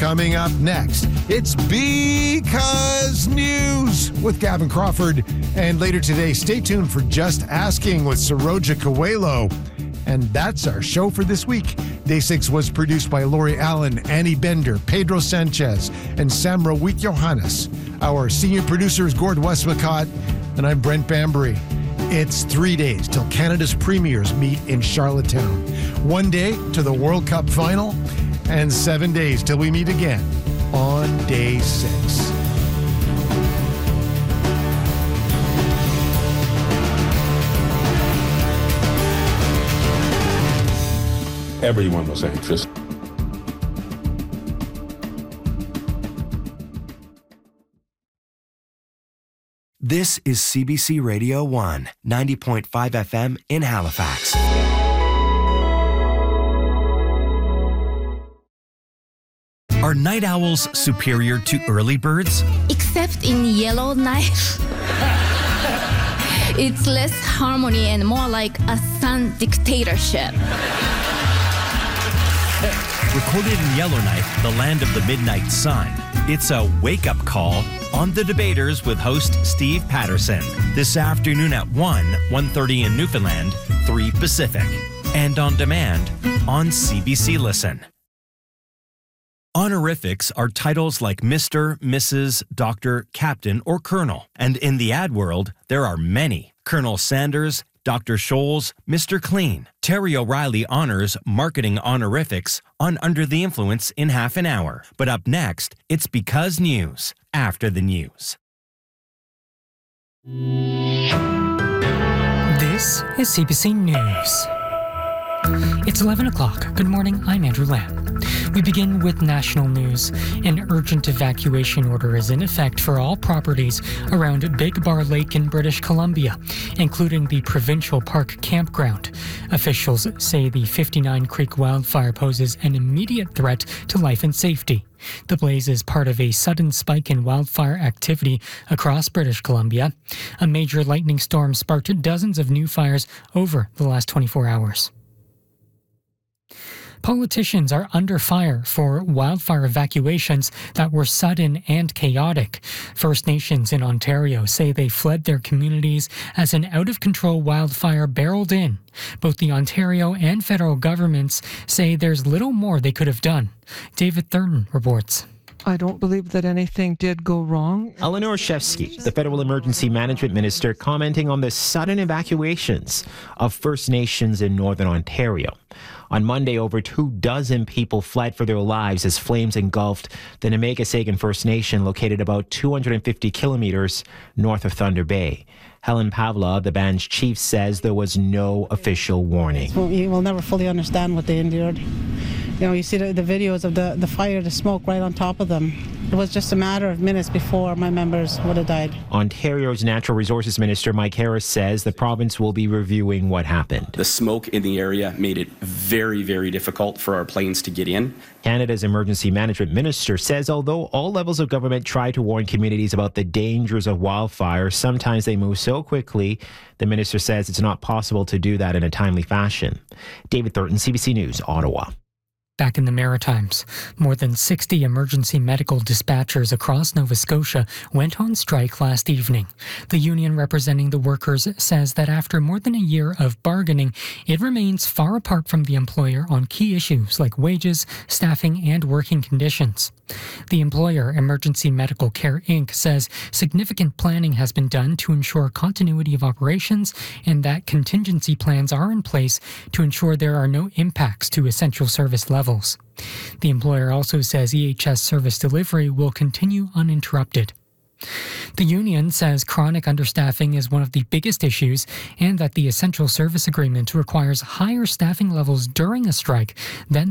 Coming up next, it's Because News with Gavin Crawford. And later today, stay tuned for Just Asking with Saroja Coelho. And that's our show for this week. Day 6 was produced by Lori Allen, Annie Bender, Pedro Sanchez, and Samra Wheat-Johannes. Our senior producer is Gord Westmacott, and I'm Brent Bambury. It's 3 days till Canada's premiers meet in Charlottetown. 1 day to the World Cup final, and 7 days till we meet again on Day 6. Everyone was anxious. This is CBC Radio 1, 90.5 FM in Halifax. Are night owls superior to early birds? Except in Yellowknife. It's less harmony and more like a sun dictatorship. Recorded in Yellowknife, the land of the midnight sun, it's a wake-up call on The Debaters with host Steve Patterson. This afternoon at 1:30 in Newfoundland, 3 Pacific. And on demand on CBC Listen. Honorifics are titles like Mr., Mrs., Doctor, Captain, or Colonel. And in the ad world, there are many. Colonel Sanders, Dr. Scholes, Mr. Clean. Terry O'Reilly honors marketing honorifics on Under the Influence in half an hour. But up next, it's Because News, after the news. This is CBC News. It's 11 o'clock. Good morning, I'm Andrew Lamb. We begin with national news. An urgent evacuation order is in effect for all properties around Big Bar Lake in British Columbia, including the Provincial Park campground. Officials say the 59 Creek wildfire poses an immediate threat to life and safety. The blaze is part of a sudden spike in wildfire activity across British Columbia. A major lightning storm sparked dozens of new fires over the last 24 hours. Politicians are under fire for wildfire evacuations that were sudden and chaotic. First Nations in Ontario say they fled their communities as an out-of-control wildfire barreled in. Both the Ontario and federal governments say there's little more they could have done. David Thurton reports. I don't believe that anything did go wrong. Eleanor Shevsky, the Federal Emergency Management Minister, commenting on the sudden evacuations of First Nations in Northern Ontario. On Monday, over 24 people fled for their lives as flames engulfed the Nemaga-Sagan First Nation, located about 250 kilometers north of Thunder Bay. Helen Pavla, the band's chief, says there was no official warning. Well, you will never fully understand what they endured. You know, you see the videos of the fire, the smoke right on top of them. It was just a matter of minutes before my members would have died. Ontario's Natural Resources Minister Mike Harris says the province will be reviewing what happened. The smoke in the area made it very, very difficult for our planes to get in. Canada's Emergency Management Minister says although all levels of government try to warn communities about the dangers of wildfire, sometimes they move so quickly, the minister says it's not possible to do that in a timely fashion. David Thurton, CBC News, Ottawa. Back in the Maritimes, more than 60 emergency medical dispatchers across Nova Scotia went on strike last evening. The union representing the workers says that after more than a year of bargaining, it remains far apart from the employer on key issues like wages, staffing, and working conditions. The employer, Emergency Medical Care Inc., says significant planning has been done to ensure continuity of operations and that contingency plans are in place to ensure there are no impacts to essential service levels. The employer also says EHS service delivery will continue uninterrupted. The union says chronic understaffing is one of the biggest issues and that the essential service agreement requires higher staffing levels during a strike than